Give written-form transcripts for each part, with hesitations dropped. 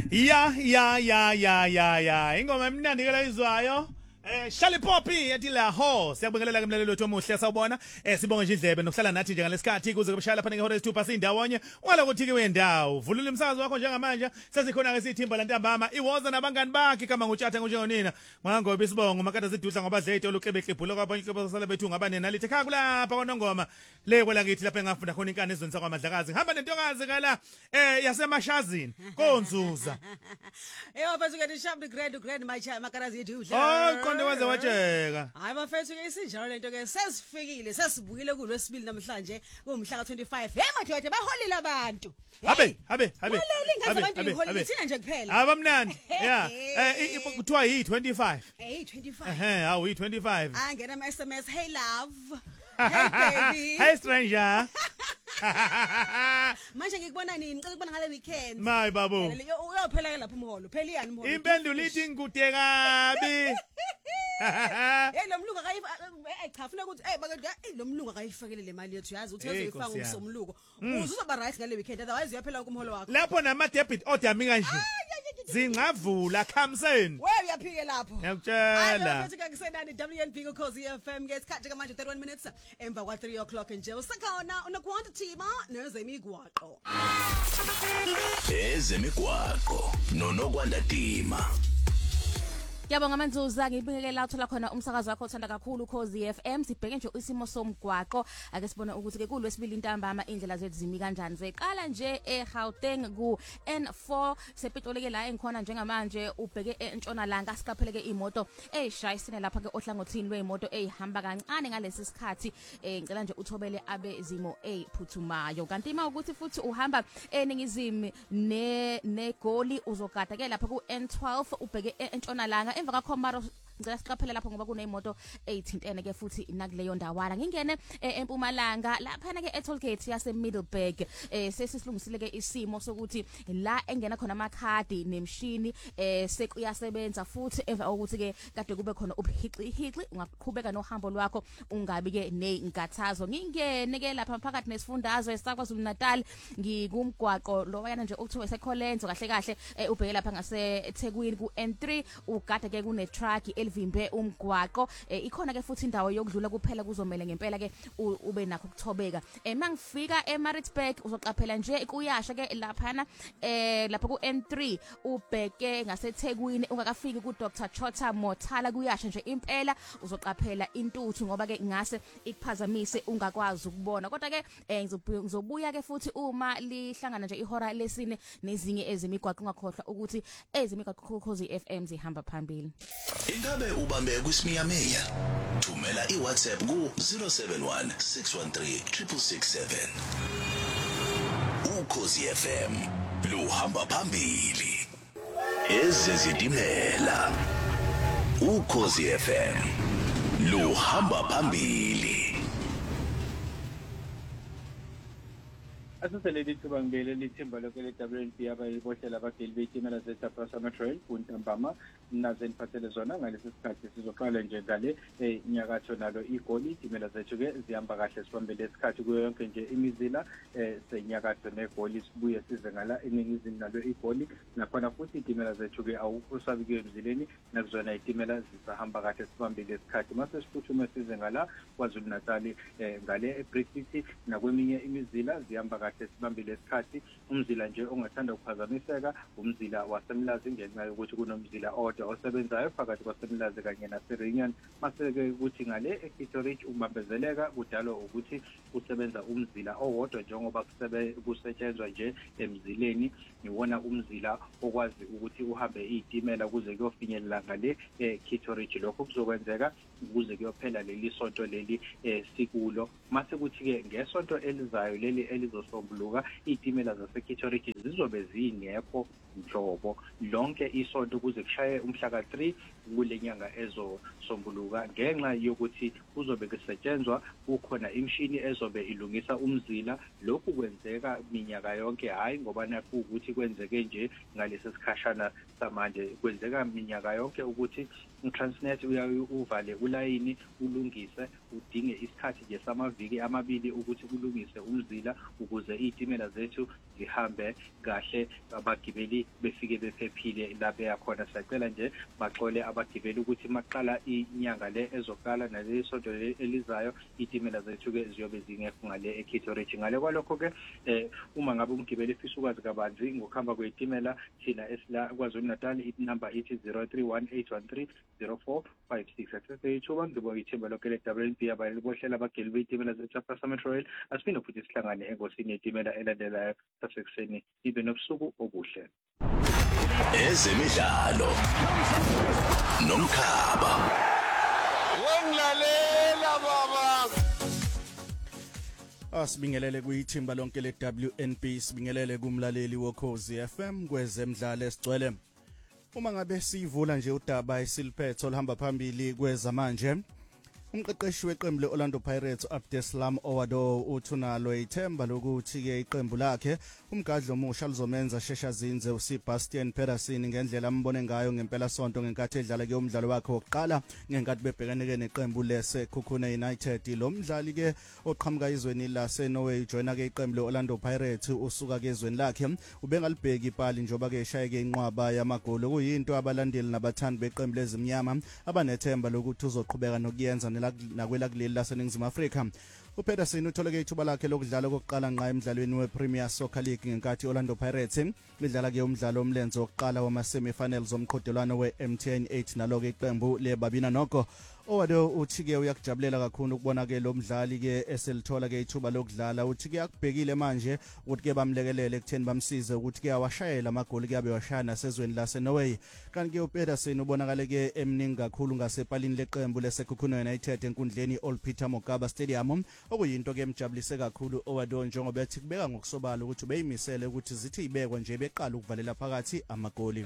Ya. Ingoma emnandi ke la izwayo. Shali Poppy yathi la ho siyabongelela ke mlalelo wethu omuhle sawubona sibonge nje indlebe nokuhlala nathi nje ngalesikhathi kuze kubshaya lapha ngehora lesithupha sindawonye ungala ukuthi ke wendawo vulula umsakazo wakho njengamanje sesikhona ke sithimba lantambama iwoza nabangani bakhe kama nguthatha njengonina mangobe isibongo makade sidudla ngoba dlete oluqebeqebhulo kwabanye kwabasala bethu ngabane nalithi ekhaya kulapha kwanongoma le kwela ngithi lapha engafunda khona inkani ezweni sakwamadlakazi ngihamba nentokazi kala yasemashazini konzuza basuke nishambe grade macha makarazi yethu konde waze wajeka hayi bafethu ke isinjalo lento ke sesifikile sesibukile kulwesibili namhlanje kumhla ka25 mathoda baholile abantu habe thina nje kuphela abamnandi kuthiwa yi25 25 hawu yi25 angena ama SMS hey love hey baby hey stranger manje ngikubona nini ngicela ukubona ngale weekend my babo uyophela ke lapha umholo phela iyani umholo impendulo ithi ngikude kabi lo mlungu cha funa ukuthi lo mlungu akayifakele le mali yethu yazi uthi uzoyifaka umsomluko uzoba right ngale weekend otherwise uyaphela kumholo wakho lapho nama debit order minganje zingavula khamseni wewe uyaphike lapho ngiyakutshela manje kakusenani WNB Ukhozi FM ngesikhathi manje 31 minutes emva kwa 3 o'clock nje usakhona unoquantity nezemigwaqo nonokwanda Dima. Yabonga Manzuza ngibikekela uthola khona umsakazo wakho othanda kakhulu Ukhozi FM sibheke nje isimo somgwaqo ake sibone ukuthi ke kulwesibili intambama indlela zethu zimi kanjani zeqala nje eGauteng ku N4 sepitoleke la engikhona njengamanje ubheke entshonalanga sikapheleke imoto eyishayisene lapha ke ohlangothini lweimoto eyihamba kancane ngalesi sikhathi ngicela nje uthobele abezimo ephuthumayo kanti ima ukuthi futhi uhamba eningizimu negoli uzogada ke lapha ku N12 ubheke entshonalanga emva kaKhomaro ngicela siqaphele lapho ngoba kuneimoto eyithintene ke futhi nakuleyo ndawana ngingene eMpumalanga lapha ke etoll gate yase Middleburg sesisilungisile ke isimo sokuthi la engena khona amakhadi nemshini sekuyasebenza futhi emva kokuthi ke kade kube khona ubuhixi ungaqhubeka nohambo lwakho ungabi ke nezinkathazo ngingene ke lapha phakathi nesifundazwe saKwaZulu Natal ngikumgwaqo lo wayana nje okuthiwa eseKholenzo kahle ubheke lapha ngase eThekwini ku N3 ugada ke kune truck elivimbe umgwaqo ikhona ke futhi indawo yokudlula kuphela kuzomela ngempela ke ube nakho ukuthobeka mangifika eMaritzburg uzoqaphela nje kuyasha ke laphana lapha ku N3 ubheke ngaseThekwini ungakafiki ku Dr Chota Mothala kuyasha nje impela uzoqaphela intuthu ngoba ke ngase ikuphazamise ungakwazi ukubona kodwa ke ngizobuya ke futhi uma lihlangana nje ihora lesine nezinye ezemigwaqo ungakhohlwa ukuthi ezemigwaqo Ukhozi FM zihamba phambili. Ingabe ubambe kusimiyameya? Thumela iWhatsApp ku 071 613 667. Ukhozi FM luhamba phambili. Ezezitimela. Ukhozi FM luhamba phambili. Asisele lithuba ngibele lithimba lokho leWNB abayibohlela abageli betimela zeTaprasama Trail kuNtambama naze niphathele zona ngalesi sikhathi sizoqala nje ngale inyakatho nalo igoli itimela zethu ke zihamba kahle sibambele isikhathi kuyo yonke nje imizila senyakatho negoli sibuye size ngala eningizimu nalo igoli nakhona futhi itimela zethu ke awukusabi emzileni nakuzona itimela zisahamba kahle sibambele isikhathi mase siphuthume size ngala KwaZulu Natal ngale eBrexit nakweminye imizila zihamba kahle sibambile isikhathi umzila nje ongathanda ukuphazamiseka umzila wasemlazi ngenxa yokuthi kunomzila odwa osebenzayo phakathi kwasemlazi kanye naseReunion maseke ukuthi ngale eKitteridge umambezeleka kudalo ukuthi usebenza umzila owodwa njengoba kusetshenzwa nje emzileni niwona umzila okwazi ukuthi uhambe izitimela kuze kuyofinyelela ngale eKitteridge lokho kuzokwenzeka ukuze kuyophela leli sonto leli sikulo mase kuthi ke ngesonto elizayo leli elizosombuluka izitimela zaseKitteridge zizobe zingekho nhlobo lonke isonto kuze kushaye umhla ka3 kule nyanga ezosombuluka ngenxa yokuthi kuzobe kusetshenzwa kukhona imshini ezobe ilungisa umzila lokhu kwenzeka minyaka yonke hayi ngoba nakho ukuthi kwenzeke nje ngalesi sikhashana samanje kwenzeka minyaka yonke ukuthi uTransnet uvale ulayini ulungise udinge isikhathi nje samaviki amabili ukuthi kulungise umzila ukuze izitimela zethu zihambe kahle abagibeli befike bephephile la beyakhona. Sicela nje baxole abagibeli ukuthi maqala inyanga le ezoqala nalesonto elizayo itimela zethu ke ziyobe zingekho ngale eKitteridge. Ngale kwalokho ke uma ngabe umgibeli efisa ukwazi kabanzi ngokuhamba kwetimela thina esila KwaZulu Natal inumber ithi 0318130456. Akuthuba ngibonga ithemba lonke le-WNB abayelibohlela abagibeli betimela zethu Metro Rail. Asifine futhi sihlangane engosini yetimela elandelayo sasekuseni. Ibe nobusuku obuhle. Ezemidlalo nomkhaba. Wongilalela baba. Asibingelele kuyithimba lonke le-WNB, sibingelele kumlaleli woKhozi FM kwezemidlalo esigcwele. Uma ngabe sivula nje udaba isiliphetho olihamba phambili kwezamanje, umqeqeshi weqembu leOrlando Pirates Abdeslam Owado uthunalo ithemba lokuthi ke iqembu lakhe umgadlo omusha lizomenza sheshazinze uSebastian Pedersen ngendlela ambone ngayo ngempela sonto ngenkathi edlala ke umdlalo wakhe wokuqala ngenkathi bebhekaneke neqembu leSekhukhune United. Lo mdlali ke oqhamuka izweni laseNorway joina ke iqembu leOrlando Pirates usuka ke ezweni lakhe ubengalibheki ipali njoba ke eshayeke inqwaba yamagoli, kuyinto abalandeli nabathandi beqembu lezimnyama abanethemba lokuthi uzoqhubeka nokuyenza nakwelakuleli laseNingizimu Afrika. uPedersen utholeke ithuba lakhe lokudlala kokuqala ngqa emidlalweni wePremier Soccer League ngenkathi Orlando Pirates lidlala ke umdlalo omlenze wokuqala wama-semi-finals omqhudelwano we-MTN 8 nalo ke iqembu leBabina Noko. Owado uthi ke uyakujabulela kakhulu ukubona ke lo mdlali ke eselithola ke ithuba lokudlala. Uthi ke akubhekile manje ukuthi ke bamlekelele ekutheni bamsize ukuthi ke awashayela amagoli ke abe washaya nasezweni laseNorway. Kanti ke uPedersen ubonakale ke emningi kakhulu ngasepalini leqembu leSekhukhune United enkundleni Old Peter Mokaba Stadium, okuyinto ke emjabulise kakhulu Owado njengoba ethi kubeka ngokusobala ukuthi ubeyimisele ukuthi zithi ibekwe nje beqala ukuvalela phakathi amagoli.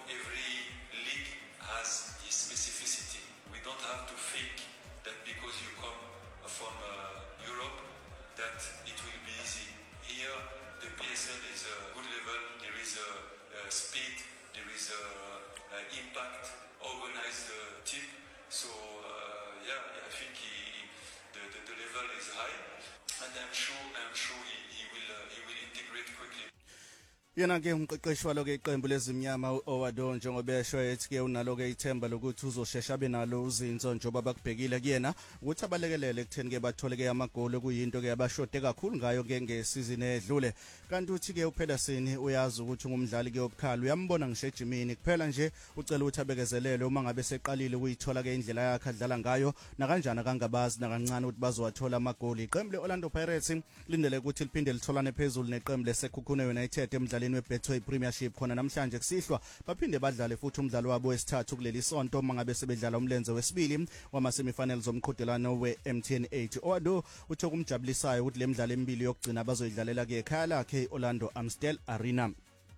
Yena ke umqeqeshi walo ke iqembu lezimnyama Owado njengoba esho ethi ke unalo ke ithemba lokuthi uzoshesha benalo uzinzo njengoba bakubhekile kuyena ukuthi abalekelele ekutheni ke bathole ke amagoli, kuyinto ke abashode kakhulu ngayo ke ngesizini edlule. Kanti uthi ke uPedersen uyazi ukuthi ngumdlali ke obukhali, uyambona ngisho ejimini kuphela nje ucela ukuthi abekezelele uma ngabe seqalile ukuyithola ke indlela yakhe adlala ngayo nakanjani akangabazi nakancane ukuthi bazowathola amagoli. Iqembu leOrlando Pirates lindele ukuthi liphinde litholane phezulu neqembu leSekhukhune United emdlalweni weBetway Premiership khona namhlanje kusihlwa baphinde badlale futhi umdlalo wabo wesithathu kuleli sonto mangabe sebedlala umlenze wesibili wama-semi-finals omqhudelwano we-MTN 8. Owado uthe kumjabulisayo ukuthi le midlalo emibili yokugcina bazoyidlalela ke ekhaya lakhe Orlando Amstel Arena.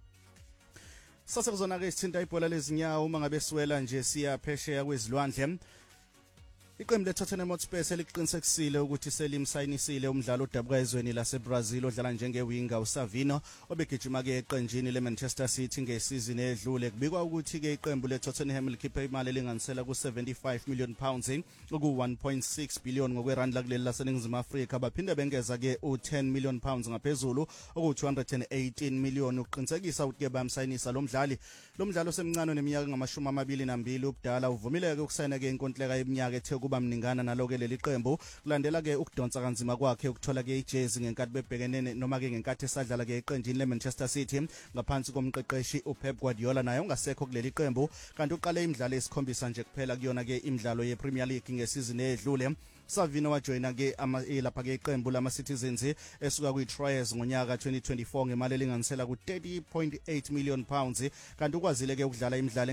Sasekuzona ke isithinta ibhola lezinyawo uma ngabe siwela nje siya phesheya kwezilwandle. Iqembu leTottenham Hotspur seliqinisekisile ukuthi selimsayinisile umdlalo odabuka ezweni laseBrazil odlala njengewinga uSavino obegijima ke eqenjini leManchester City ngesizini edlule. Kubikwa ukuthi ke iqembu leTottenham likhiphe imali elinganisela ku75 million pounds oku1.6 billion ngokwerandi lakuleli laseNingizimu Afrika, baphinde bengeza ke u10 million pounds ngaphezulu oku218 million ukuqinisekisa ukuthi ke bamsayinisa lo mdlali. Lo mdlalo semncane neminyaka ngama22 ubudala uvumile ke ukusayina ke inkontileka yeminyaka ethe kuba mningana naloke leli qembu kulandela ke ukudonsa kanzima kwakhe ukuthola ke ijezi ngenkathi bebhekene noma ke ngenkathi esadlala ke eqenjini leManchester City ngaphansi komqeqeshi uPep Guardiola naye ongasekho kuleli qembu, kanti uqale imidlalo esikhombisa nje kuphela kuyona ke imidlalo yePremier League ngesizini edlule. Savino wajoyina ke lapha ke iqembu lama-Citizens esuka kwi-Troyes ngonyaka 2024 ngemali elinganisela ku30.8 million pounds, kanti ukwazile ke ukudlala imidlalo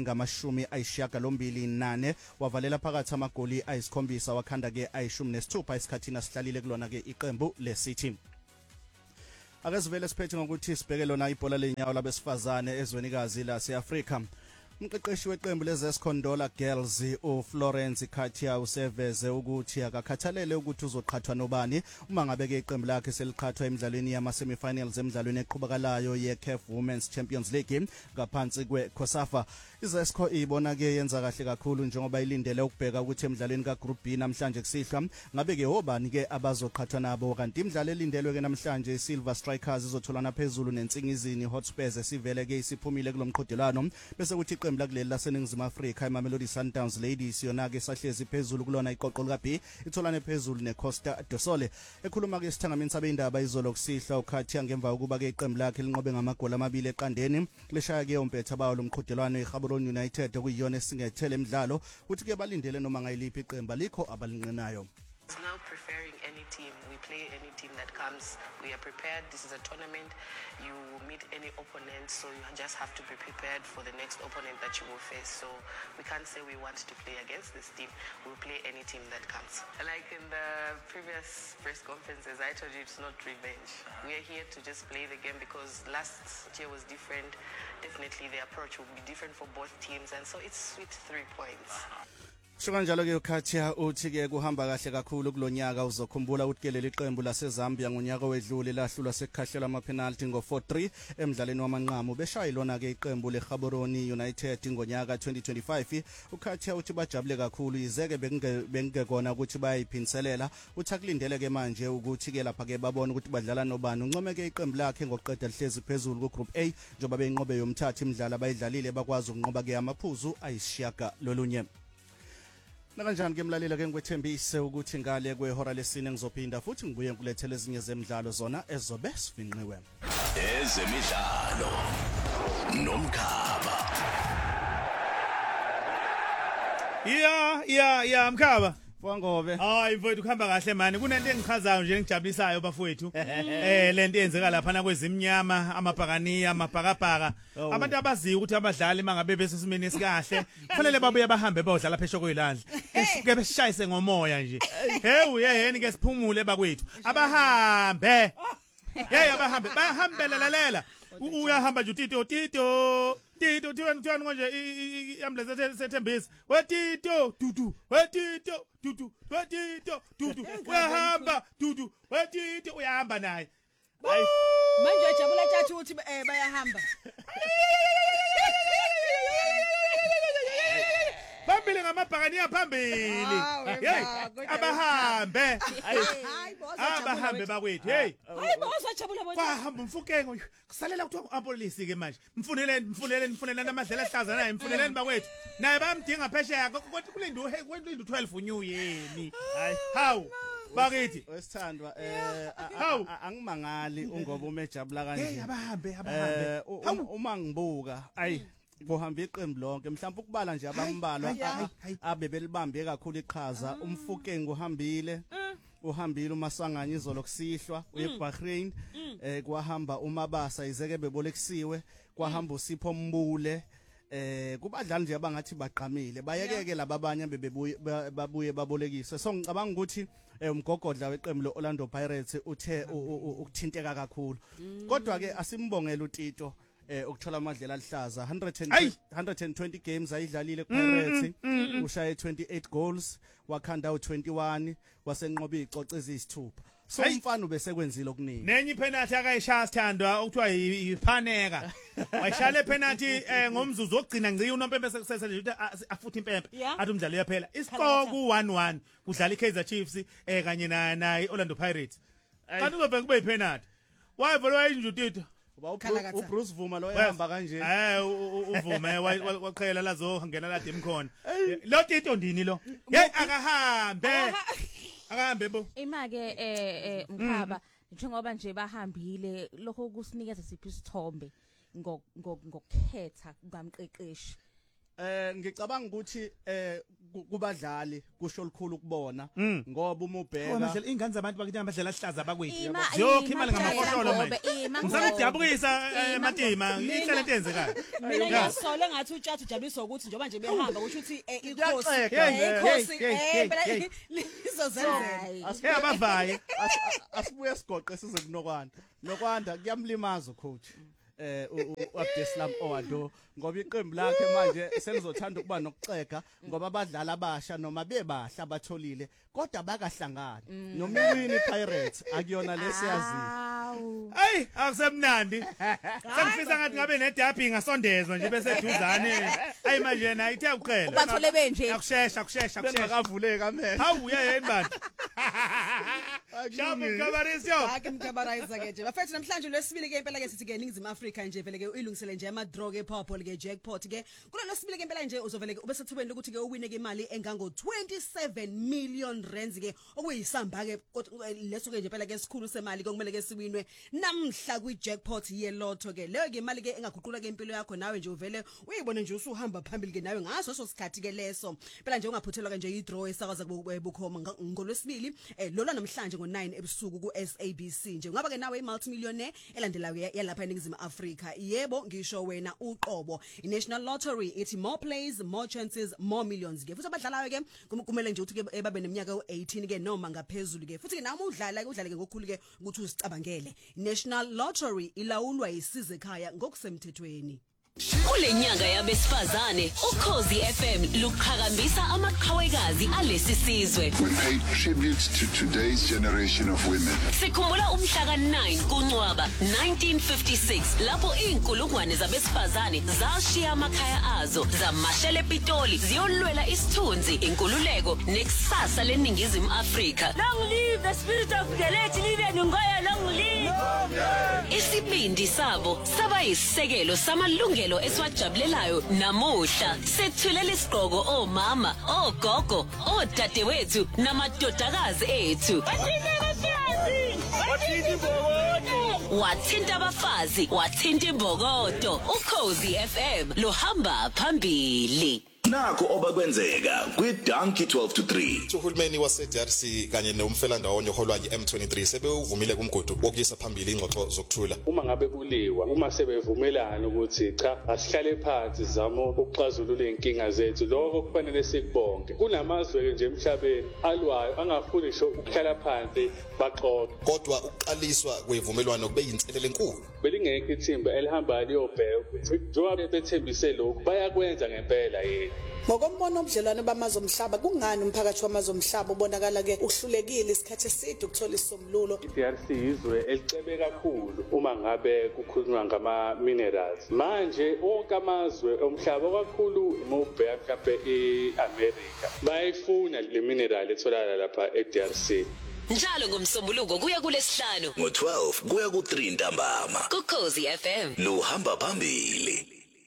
engama-28 wavalela phakathi amagoli ayisikhombisa wakhanda ke ayi-16 esikhathini asihlalile kulona ke iqembu leCity. Akezivele siphethe ngokuthi sibheke lona ibhola lenyawo labesifazane ezwenikazi lase-Afrika. Umqeqeshi weqembu leZescondola Girls uFlorence Katia useveze ukuthi akakhathalele ukuthi uzoqhathwa nobani uma ngabe ke iqembu lakhe seliqhathwa emidlalweni yama semifinals emidlalweni eqhubekalayo yeCAF Women's Champions League ngaphansi kweCOSAFA. iZesco ibona ke yenza kahle kakhulu njengoba ilindele ukubheka ukuthi emidlalweni kaGroup B namhlanje kusihlwa ngabe ke obani ke abazoqhathwa nabo kanti imidlalo elindelwe ke namhlanje iSilver Strikers izotholana phezulu neNtsingizini Hotspurs esivele ke isiphumile kulomqhudelwano bese kuthi iqembu lakuleli laseNingizimu Afrika iMamelodi Sundowns Ladies yona ke sahlezi phezulu kulona iqoqo lika B itholane phezulu neCosta do Sol. Ekhuluma ke isithangamini sabendaba izolo kusihlwa uKhathia ngemva ukuba ke iqembu lakhe linqobe ngamagoli amabili eqandeni lishaya ke umpetha bawo lomqhudelwano iGaborone United kuyiyona esingethele emidlalo uthi ke balindele noma ngayiliphi iqembu alikho abalinqenayo. Now preferring any team, we play any team that comes. We are prepared. This is a tournament. You meet any opponent, so you just have to be prepared for the next opponent that you will face. So we can't say we want to play against this team. We'll play any team that comes. Like in the previous press conferences, I told you it's not revenge. We are here to just play the game because last year was different. Definitely the approach will be different for both teams, and so it's sweet 3 points. Kanjalo ke uKhathia uthi ke kuhamba kahle kakhulu kulonyaka uzokhumbula ukuthi ke leli qembu laseZambia ngonyaka wedlule lahlulwa sekhahlelwa ama penalty ngo-4-3 emidlalweni wamanqamu beshayilona ke iqembu leGaborone United ngonyaka 2025. uKhathia uthi bajabule kakhulu izeke bengekona ukuthi bayiphinselela uthi akulindele ke manje ukuthi ke lapha ke babone ukuthi badlala nobani uncome ke iqembu lakhe ngokuqeda lihlezi phezulu kuGroup A njoba benqobe yomthatha imidlalo abayidlalile bakwazi ukunqoba ke amaphuzu ayishiyaga lolunye. Nakanjani ke mlaleli ke ngikwethembise ukuthi ngale kwehora lesine ngizophinda futhi ngibuye ngikulethele ezinye zemidlalo zona ezobe sifinqiwe. Ezemidlalo nomkhaba. Yeah Mkhaba. Wangobe. Hayi mfowethu kuhamba kahle mani kunento engichazayo nje engijabulisayo bafowethu. Lento eyenzeka lapha na kwezimnyama amabhakaniya amabhakabhaka. Abantu abaziyo ukuthi abadlali mangabe besesimeni esikahle kufanele babuye bahambe bayodlala phesho kweyilandla. Ke besishayise ngomoya nje. Yeni ke siphumule bakwethu. Abahambe. Abahambe bahambela lalela. Uyahamba nje Tito Tito konje iambulance sethembisa wetito dudu wetito dudu wetito dudu uyahamba dudu wetito uyahamba naye manje ajabula thathu ukuthi bayahamba phambili ngamabhakaniya phambili abahambe abahambe bakwethu hayi boza jabula bona kwahamba umfukengo kusalela kuthiwa ampolisi ke manje mfuneleni amadlela ahlaza naye mfuneleni bakwethu naye bamdinga phesheya kodwa kulinda 12 new yeni hawu bakithi wesithandwa angimangali ungoba umejabula kanje abahambe uma ngibuka kuhamba iqembu lonke mhlawumbe ukubala nje abambalwa abe belibambe kakhulu iqhaza umfukengo uhambile uMasanganye izolo kusihlwa uyeBahrain kwahamba uMabasa izeke bebolekisiwe kwahamba uSipho Mbule kubadlali nje abangathi baqhamile bayekeke lababanye babuye babolekiswe so ngicabanga ukuthi umgogodla weqembu leOrlando Pirates uthe ukuthinteka kakhulu kodwa ke asimbongela uTito ukuthola amadlela alihlaza 120 games ayidlalile kuPirates ushaye 28 goals wakhanda u21 wasenqobe icoce ezisithupha so umfana ubesekwenzile okuningi nenye ipenalty akayishaya sithandwa ukuthiwa yiphaneka wayishaya ipenalty ngomzuzu wokugcina ngci unompempe sekusese nje ukuthi afuthe impempe athi umdlalo uyaphela iscore ku 1-1 kudlala iKaizer Chiefs kanye na iOrlando Pirates kanti uzobheka kube ipenalty wayivolwa injutito uBruce Vuma lo ehamba kanje uvume waqhela lazo ngena la dim khona lo Tito ndini lo akahambe bo ima ke Mkhaba njengoba nje bahambile lokho kusinikeza siphi isithombe ngokukhetha kamqeqeshi ngicabanga ukuthi kubadlali kusho likhulu kubona ngoba uma ubheka amadlela ingane zabantu bakithi amadlela ahlaza bakwethu yokhimali ngamafosholo manje ngisakujabulisa Matima ihlale into enzekayo mina ngiyasola ngathi uTshathu ujabuliswa ukuthi njoba nje behamba kusho ukuthi ikhosi lizozenzela abavaye asibuye sigoqe size kunokwanda nokwanda kuyamlimaza coach uAbdeslam Owado ngoba iqembu lakhe manje selizothanda ukuba nokuxega ngoba abadlali abasha noma bebahla batholile kodwa bakahlangana noMiwini Pirates akuyona lesiyazi Hey, akusemnandi. Sengifisa ngathi ngabe nedabi ngasondezwa nje bese eduzane. Hayi manje yena ithe uqela. Bathole benje. Akushesha. bengakavuleka amehlo Hawu yena bantu. Shabu kabarisyo. Ake mkabaraiza ke nje. Bafethu namhlanje lwesibili ke impela ke sithi ke eNingizimu Afrika nje vele ke uyilungisele nje ama draw ke powerful ke jackpot ke. Kulo lwesibili ke impela nje uzovele ke ubesethubeni ukuthi ke uwine ke imali engango 27 million rands ke okuyisamba ke leso ke nje impela ke sikhulu semali ke kumele ke siwinwe namhla kwi jackpot ye lotto ke. Leyo ke imali ke engaguqula ke impilo yakho nawe nje uvele uyibone nje usuhamba phambili ke nawe ngaso sosikhathi ke leso. Phela nje ungaphuthelwa ke nje i draw esakaza bukhoma ngolwesibili lola namhlanje ngo9 ebusuku ku SABC nje ngaba ke nawe i-multimillionaire elandelayo yalapha eNingizimu Afrika. Yebo ngisho wena uqobo iNational Lottery ithi more plays more chances more millions ke futhi abadlalayo ke kumele nje ukuthi ke babe neminyaka u18 ke noma ngaphezulu ke futhi ke nami udlala ke ngokukhulu ke ukuthi usicabangele. National Lottery ilawulwa yisize ekhaya ngokusemthethweni. Kulenyanga yabesifazane uKhozi FM luqhakambisa amaqhawekazi alesi sizwe. We pay tribute to today's generation of women. Sikhumbula umhla ka9 kuNcwaba 1956 lapho inkulungwane zabesifazane zashiya amakhaya azo zamashela ePitoli ziyolwela isithunzi inkululeko nekusasa leNingizimu Afrika. Long live the spirit of the late Living Ngoya, long live. Isibindi sabo saba isisekelo samalungelo esiwajabulelayo namuhla sethulela isiqhoko omama ogogo odadewethu namadodakazi ethu. Wathinta abafazi wathinta imbokodo uKhozi FM lohamba phambili. Nakho obakwenzeka kwiDonkey 12 to 3. Uhulumeni waseDRC kanye nomfelandawonye oholwa yiM23 sebewuvumile kumgodo wokuyisa phambili ingxoxo zokuthula. Uma ngabe kuliwa, uma sebevumelana ukuthi cha asihlale phansi zamo ukuxazulula inkinga zethu, lokho kufanele sikubonge. Kunamazwe nje emhlabeni alwayo angafuni ngisho ukuhlala phansi baxoxe. Kodwa ukuqaliswa kwevumelwano kube yinselele enkulu. Belingeke ithimba elihamba liyobheka ukuthi njengoba bethembise lokho bayakwenza ngempela yini. Ngokombono obudlelwane bamazwe omhlaba kungani umphakathi wamazwe omhlaba ubonakala ke uhlulekile isikhathi eside ukuthola isombululo. iDRC izwe elicebe kakhulu uma ngabe kukhulunywa ngama minerals. Manje wonke amazwe omhlaba kakhulu mobheka mhlawumbe eAmerica bayifuna le mineral etholakala lapha eDRC. Njalo ngomsombuluko kuya kulesihlanu ngo12 kuya ku3 ntambama kuKhozi FM lohamba phambili.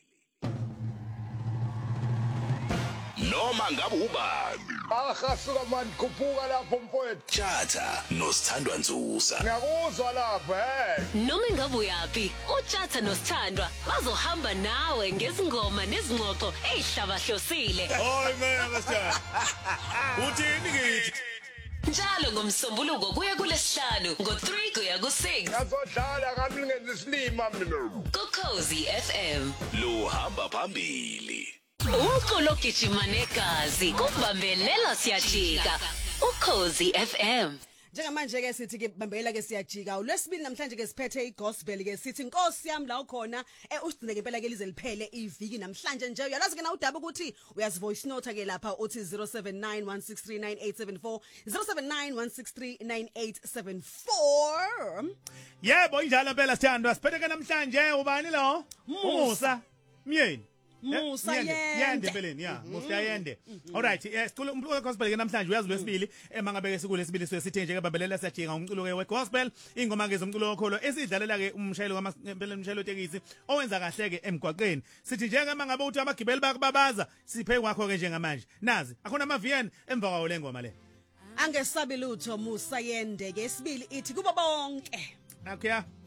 Noma ngabe ubani akasuka manje khuphuka lapho mfowethu Tjatha noSithandwa Nzusa ngiyakuzwa lapha noma ngabe uyapi uTjatha noSithandwa bazohamba nawe ngezingoma nezingxoxo ezihlabahlosile. Hoy mina Sithandwa uthini ngithi njalo ngomsombuluko kuya kulesihlanu ngo3 kuya ku6 ngazodlala kamlingeni isilima mina kuKhozi FM lohamba phambili. Ukolo gijima negazi kubambelela siyajika uKhozi FM. Njengamanje ke sithi ke bambela ke siyajika ulwesibili namhlanje ke siphethe igospel ke sithi Nkosi yami la ukhona usigcine ke impela ke lize liphele iviki namhlanje nje uyalazi ke na udaba ukuthi uyazi voice note ke lapha uthi 0791639874 0791639874. Yebo injalo phela Sithandwa siphethe ke namhlanje ubani lo Musa Myeni Musa yende beleni ya Musa yende. Alright sicula umculo gospel ke namhlanje uyazi lwesibili mangabe ke sikulesibili sithe nje ke babelela siyajinga umculo ke wegospel ingoma ke zomculo wokholo esidlalela ke umshayeli wamapela umshayeli otekisi owenza kahle ke emgwaqeni sithi nje mangabe uthi abagibeli bakubabaza siphe kwakho ke njengamanje nazi akhona ama VN emva kwawo lengoma le angesabi lutho Musa yende ke sibili ithi kuba bonke okay